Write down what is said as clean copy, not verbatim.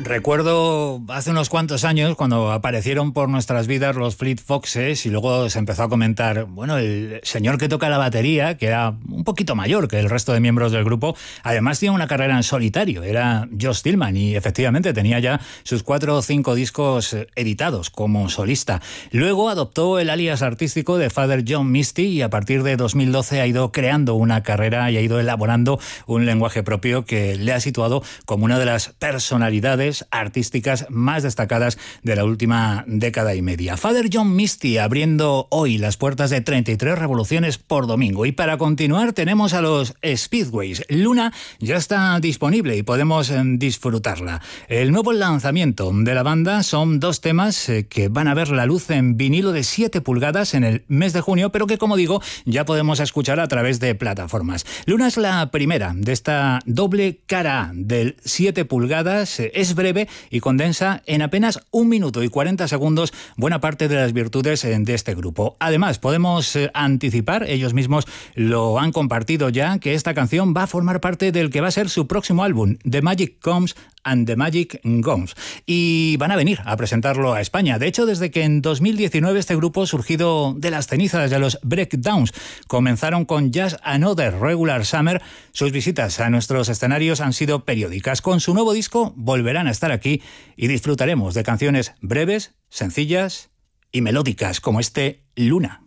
Recuerdo hace unos cuantos años cuando aparecieron por nuestras vidas los Fleet Foxes y luego se empezó a comentar, bueno, el señor que toca la batería, que era un poquito mayor que el resto de miembros del grupo, además tiene una carrera en solitario, era Josh Stillman y efectivamente tenía ya sus 4 o 5 discos editados como solista. Luego adoptó el alias artístico de Father John Misty y a partir de 2012 ha ido creando una carrera y ha ido elaborando un lenguaje propio que le ha situado como una de las personalidades artísticas más destacadas de la última década y media. Father John Misty abriendo hoy las puertas de 33 revoluciones por domingo. Y para continuar tenemos a los Speedways. Luna ya está disponible y podemos disfrutarla. El nuevo lanzamiento de la banda son 2 temas que van a ver la luz en vinilo de 7 pulgadas en el mes de junio, pero que, como digo, ya podemos escuchar a través de plataformas. Luna es la primera de esta doble cara A del 7 pulgadas. Es breve y condensa en apenas 1 minuto y 40 segundos buena parte de las virtudes de este grupo. Además, podemos anticipar, ellos mismos lo han compartido ya, que esta canción va a formar parte del que va a ser su próximo álbum, The Magic Comes and the Magic Goes. Y van a venir a presentarlo a España. De hecho, desde que en 2019 este grupo, surgido de las cenizas de los Breakdowns, comenzaron con Just Another Regular Summer, sus visitas a nuestros escenarios han sido periódicas. Con su nuevo disco volverán a estar aquí y disfrutaremos de canciones breves, sencillas y melódicas como este Luna.